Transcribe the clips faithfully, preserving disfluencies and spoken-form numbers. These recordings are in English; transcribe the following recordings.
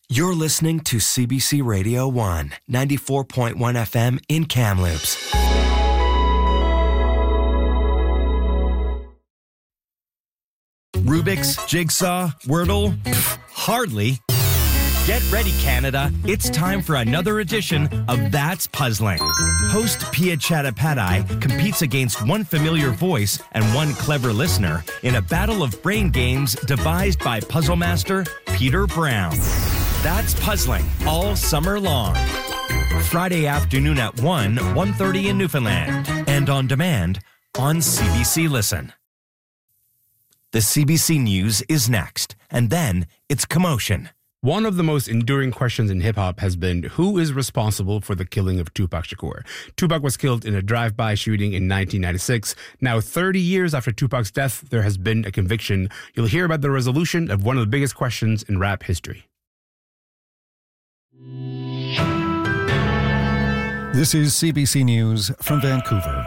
You're listening to C B C Radio one, ninety-four point one F M in Kamloops. Rubik's, Jigsaw, Wordle? Pff, hardly. Get ready, Canada. It's time for another edition of That's Puzzling. Host Pia Chattopadhyay competes against one familiar voice and one clever listener in a battle of brain games devised by puzzle master Peter Brown. That's Puzzling all summer long. Friday afternoon at one, one thirty in Newfoundland. And on demand on C B C Listen. The C B C News is next, and then it's Commotion. One of the most enduring questions in hip-hop has been, who is responsible for the killing of Tupac Shakur? Tupac was killed in a drive-by shooting in nineteen ninety-six. Now, thirty years after Tupac's death, there has been a conviction. You'll hear about the resolution of one of the biggest questions in rap history. This is C B C News from Vancouver.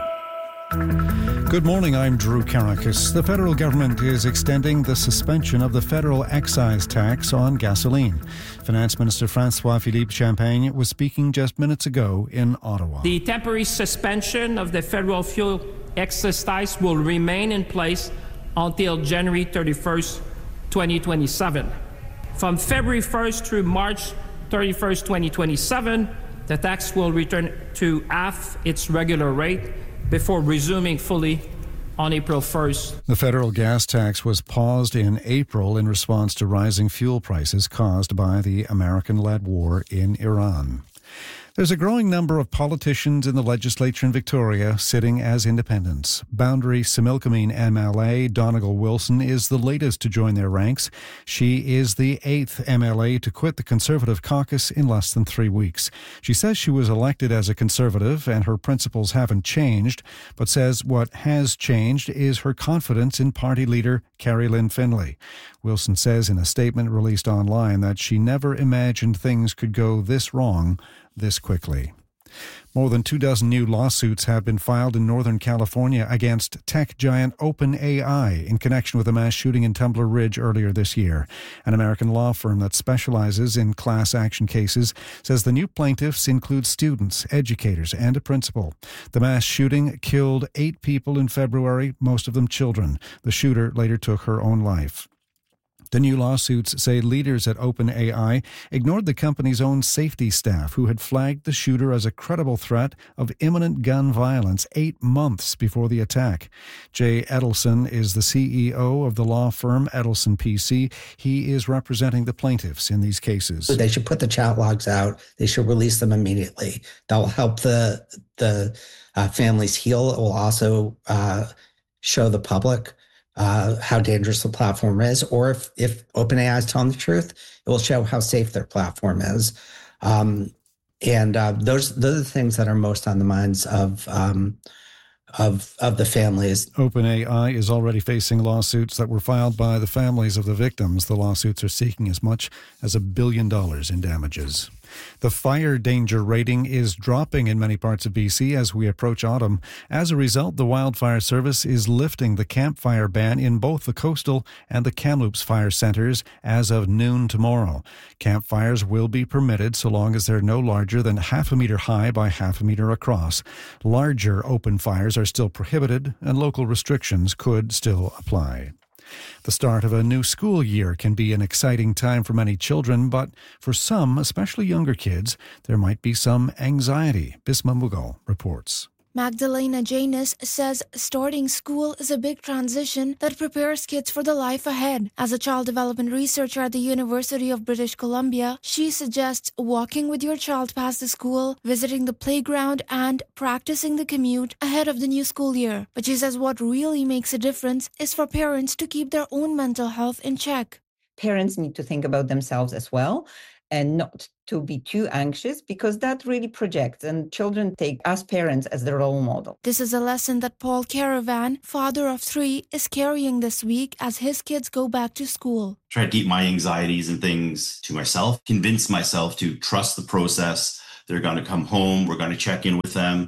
Good morning, I'm Drew Karakis. The federal government is extending the suspension of the federal excise tax on gasoline. Finance Minister François-Philippe Champagne was speaking just minutes ago in Ottawa. The temporary suspension of the federal fuel excise tax will remain in place until January thirty-first, twenty twenty-seven. From February first through March thirty-first, twenty twenty-seven, the tax will return to half its regular rate before resuming fully on April first. The federal gas tax was paused in April in response to rising fuel prices caused by the American-led war in Iran. There's a growing number of politicians in the legislature in Victoria sitting as independents. Boundary Similkameen M L A Donegal Wilson is the latest to join their ranks. She is the eighth M L A to quit the Conservative caucus in less than three weeks. She says she was elected as a Conservative and her principles haven't changed, but says what has changed is her confidence in party leader Carrie Lynn Finlay. Wilson says in a statement released online that she never imagined things could go this wrong this quickly. More than two dozen new lawsuits have been filed in Northern California against tech giant OpenAI in connection with a mass shooting in Tumbler Ridge earlier this year. An American law firm that specializes in class action cases says the new plaintiffs include students, educators, and a principal. The mass shooting killed eight people in February, most of them children. The shooter later took her own life. The new lawsuits say leaders at OpenAI ignored the company's own safety staff who had flagged the shooter as a credible threat of imminent gun violence eight months before the attack. Jay Edelson is the C E O of the law firm Edelson P C. He is representing the plaintiffs in these cases. They should put the chat logs out. They should release them immediately. That will help the, the uh, families heal. It will also uh, show the public Uh, how dangerous the platform is, or if, if OpenAI is telling the truth, it will show how safe their platform is. Um, and uh, those, those are the things that are most on the minds of um, of of the families. OpenAI is already facing lawsuits that were filed by the families of the victims. The lawsuits are seeking as much as a billion dollars in damages. The fire danger rating is dropping in many parts of B C as we approach autumn. As a result, the Wildfire Service is lifting the campfire ban in both the coastal and the Kamloops fire centres as of noon tomorrow. Campfires will be permitted so long as they're no larger than half a metre high by half a metre across. Larger open fires are still prohibited and local restrictions could still apply. The start of a new school year can be an exciting time for many children, but for some, especially younger kids, there might be some anxiety. Bisma Mughal reports. Magdalena Janus says starting school is a big transition that prepares kids for the life ahead. As a child development researcher at the University of British Columbia, she suggests walking with your child past the school, visiting the playground, and practicing the commute ahead of the new school year. But she says what really makes a difference is for parents to keep their own mental health in check. Parents need to think about themselves as well, and not to be too anxious, because that really projects, and children take us parents as their role model. This is a lesson that Paul Caravan, father of three, is carrying this week as his kids go back to school. Try to keep my anxieties and things to myself, convince myself to trust the process. They're going to come home. We're going to check in with them.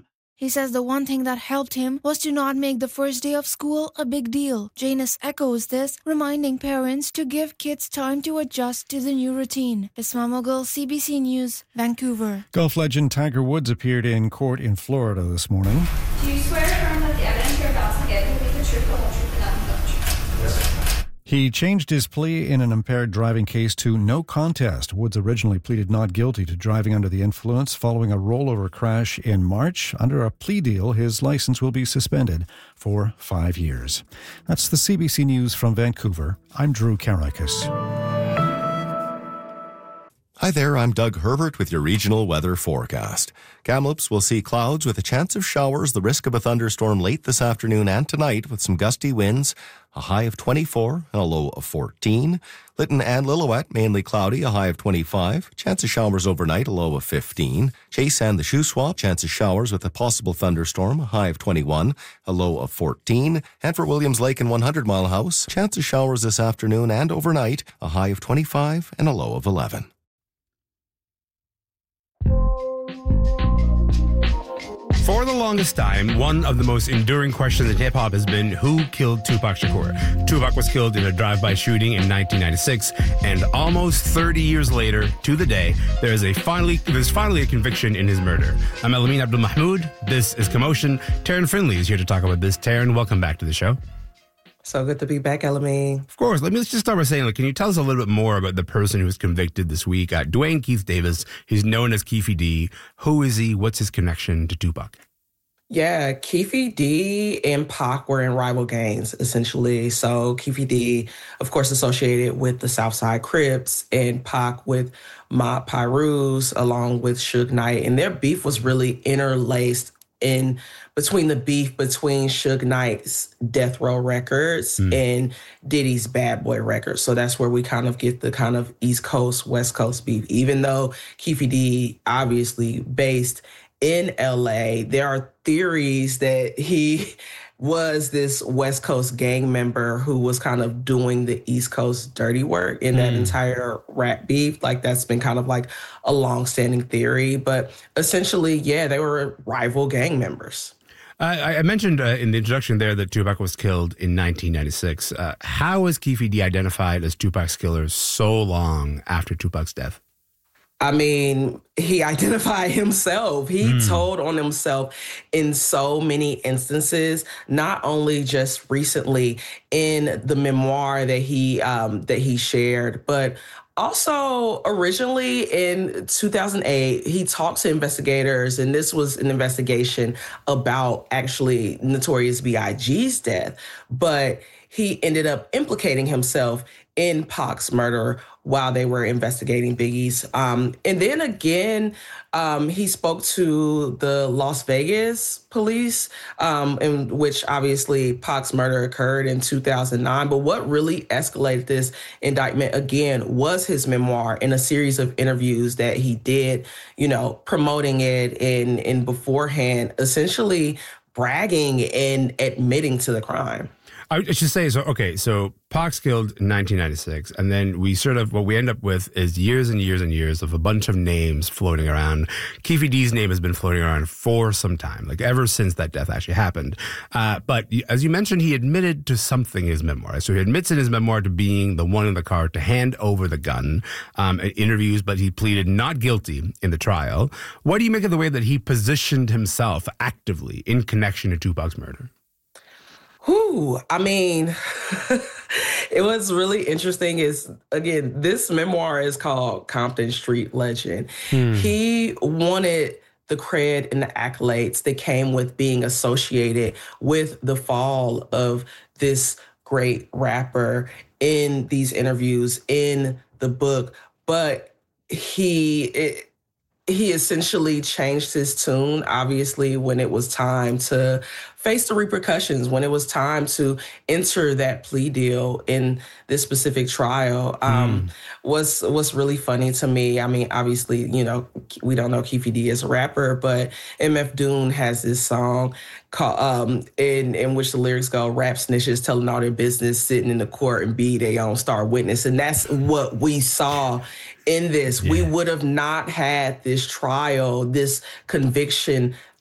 He says the one thing that helped him was to not make the first day of school a big deal. Janus echoes this, reminding parents to give kids time to adjust to the new routine. Isma Mughal, C B C News, Vancouver. Golf legend Tiger Woods appeared in court in Florida this morning. Do you swear affirm that the evidence you're about to get will be the truth, the whole truth, and nothing but the truth? Yes. He changed his plea in an impaired driving case to no contest. Woods originally pleaded not guilty to driving under the influence following a rollover crash in March. Under a plea deal, his license will be suspended for five years. That's the C B C News from Vancouver. I'm Drew Karakis. Hi there, I'm Doug Herbert with your regional weather forecast. Kamloops will see clouds with a chance of showers, the risk of a thunderstorm late this afternoon and tonight with some gusty winds, a high of twenty-four and a low of fourteen. Lytton and Lillooet, mainly cloudy, a high of twenty-five. Chance of showers overnight, a low of fifteen. Chase and the Shuswap, chance of showers with a possible thunderstorm, a high of twenty-one, a low of fourteen. And for Williams Lake and one hundred Mile House, chance of showers this afternoon and overnight, a high of twenty-five and a low of eleven. For the longest time, one of the most enduring questions in hip-hop has been who killed Tupac Shakur. Tupac was killed in a drive-by shooting in nineteen ninety-six, and almost thirty years later, to the day, there is a finally there's finally a conviction in his murder. I'm Elamin Abdul Mahmoud. This is Commotion. Taryn Finley is here to talk about this. Taryn, welcome back to the show. So good to be back, Elamin. Of course. Let me let's just start by saying, like, can you tell us a little bit more about the person who was convicted this week? Uh, Dwayne Keith Davis. He's known as Keefe D. Who is he? What's his connection to Tupac? Yeah, Keefe D and Pac were in rival gangs, essentially. So Keefe D, of course, associated with the Southside Crips, and Pac with Mob Pirus, along with Suge Knight. And their beef was really interlaced in between the beef between Suge Knight's Death Row Records mm. and Diddy's Bad Boy Records. So that's where we kind of get the kind of East Coast, West Coast beef. Even though Keefe D obviously based in L A, there are theories that he was this West Coast gang member who was kind of doing the East Coast dirty work in that mm. entire rap beef. Like, that's been kind of like a long-standing theory. But essentially, yeah, they were rival gang members. I, I mentioned uh, in the introduction there that Tupac was killed in nineteen ninety-six. Uh, how was Keefe D identified as Tupac's killer so long after Tupac's death? I mean, he identified himself. He mm. told on himself in so many instances, not only just recently in the memoir that he um, that he shared, but also originally in two thousand eight, he talked to investigators, and this was an investigation about actually Notorious B I G's death, but he ended up implicating himself in Pac's murder while they were investigating Biggie's. Um, and then again, um, he spoke to the Las Vegas police, um, in which obviously Pac's murder occurred in two thousand nine. But what really escalated this indictment, again, was his memoir and a series of interviews that he did, you know, promoting it and, and beforehand, essentially bragging and admitting to the crime. I should say, so, okay, so Pac's killed in nineteen ninety-six, and then we sort of, what we end up with is years and years and years of a bunch of names floating around. Keefe D's name has been floating around for some time, like ever since that death actually happened. Uh, but as you mentioned, he admitted to something in his memoir. So he admits in his memoir to being the one in the car to hand over the gun um, in interviews, but he pleaded not guilty in the trial. What do you make of the way that he positioned himself actively in connection to Tupac's murder? Whew, I mean, it was really interesting is, again, this memoir is called Compton Street Legend. Hmm. He wanted the cred and the accolades that came with being associated with the fall of this great rapper in these interviews, in the book. But he... It, He essentially changed his tune, obviously, when it was time to face the repercussions, when it was time to enter that plea deal in this specific trial. Um, mm. What's, what's really funny to me, I mean, obviously, you know, we don't know Keefe D as a rapper, but M F Doom has this song called, um, in, in which the lyrics go, rap snitches telling all their business, sitting in the court and be their own star witness. And that's what we saw in this. Yeah. We would have not had this trial, this conviction